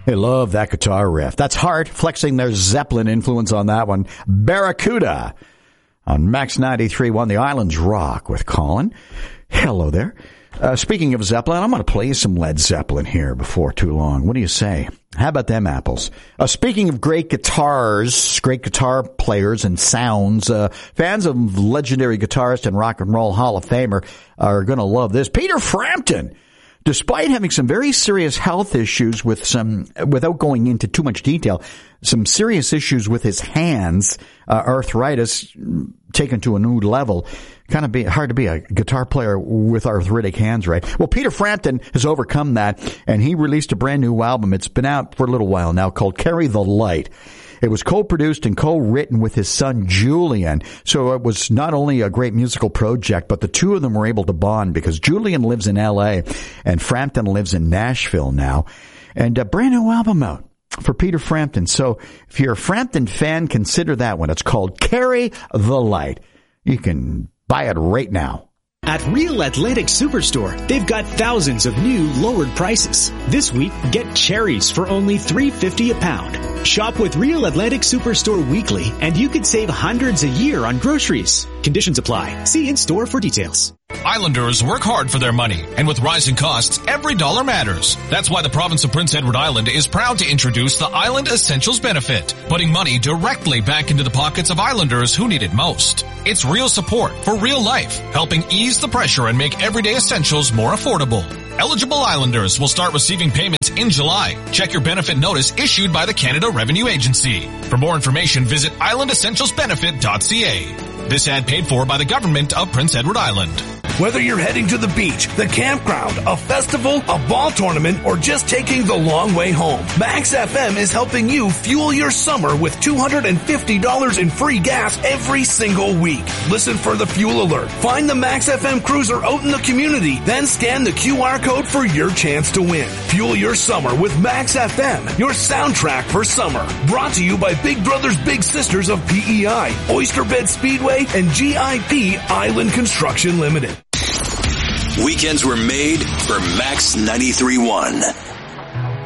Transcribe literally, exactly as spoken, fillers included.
They love that guitar riff. That's Heart, flexing their Zeppelin influence on that one. Barracuda on Max ninety-three point one, The Islands Rock with Colin. Hello there. Uh, speaking of Zeppelin, I'm going to play you some Led Zeppelin here before too long. What do you say? How about them apples? Uh, speaking of great guitars, great guitar players and sounds, uh, fans of legendary guitarist and rock and roll Hall of Famer are going to love this. Peter Frampton. Despite having some very serious health issues with some, without going into too much detail, some serious issues with his hands, uh, arthritis taken to a new level, kind of be hard to be a guitar player with arthritic hands, right? Well, Peter Frampton has overcome that, and he released a brand new album. It's been out for a little while now, called Carry the Light. It was co-produced and co-written with his son Julian. So it was not only a great musical project, but the two of them were able to bond because Julian lives in L A and Frampton lives in Nashville now. And a brand new album out for Peter Frampton. So if you're a Frampton fan, consider that one. It's called Carry the Light. You can buy it right now. At Real Atlantic Superstore, they've got thousands of new lowered prices. This week, get cherries for only three dollars and fifty cents a pound. Shop with Real Atlantic Superstore weekly, and you could save hundreds a year on groceries. Conditions apply. See in-store for details. Islanders work hard for their money, and with rising costs, every dollar matters. That's why the province of Prince Edward Island is proud to introduce the Island Essentials Benefit, putting money directly back into the pockets of Islanders who need it most. It's real support for real life, helping ease the pressure and make everyday essentials more affordable. Eligible Islanders will start receiving payments in July. Check your benefit notice issued by the Canada Revenue Agency. For more information, visit island essentials benefit dot c a. This ad paid for by the government of Prince Edward Island. Whether you're heading to the beach, the campground, a festival, a ball tournament, or just taking the long way home, Max F M is helping you fuel your summer with two hundred fifty dollars in free gas every single week. Listen for the fuel alert. Find the Max F M cruiser out in the community, then scan the Q R code for your chance to win. Fuel your summer with Max F M, your soundtrack for summer. Brought to you by Big Brothers Big Sisters of P E I, Oyster Bed Speedway, and G I P Island Construction Limited. Weekends were made for Max ninety-three point one.